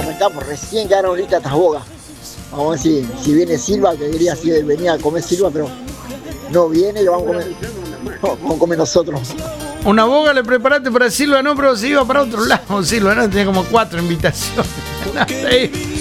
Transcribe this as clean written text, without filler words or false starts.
arrancamos, recién quedaron ahorita estas bogas. Vamos a ver si viene Silva, que quería venir a comer Silva, pero no viene y vamos a comer nosotros. Una boga le preparaste para Silva, no, pero se iba para otro lado. Silva, no, tenía como 4 invitaciones.